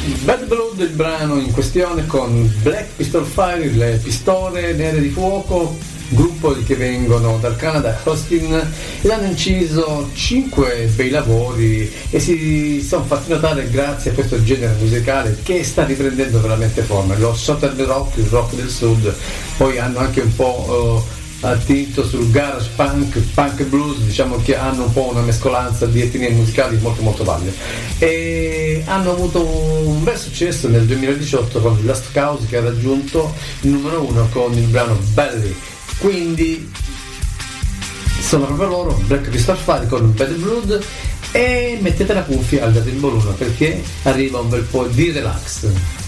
Bad Blood, il brano in questione, con Black Pistol Fire, le pistole nere di fuoco, gruppo che vengono dal Canada, Austin, ed hanno inciso 5 bei lavori e si sono fatti notare grazie a questo genere musicale che sta riprendendo veramente forma, lo Southern rock, il rock del sud. Poi hanno anche un po' attinto sul garage punk, punk blues, diciamo che hanno un po' una mescolanza di etnie musicali molto molto valide, e hanno avuto un bel successo nel 2018 con Last Cause, che ha raggiunto il numero 1 con il brano Belly. Quindi sono proprio loro, Black Pistol Fire con Bad Blood, e mettete la cuffia al dato in volume perché arriva un bel po' di relax.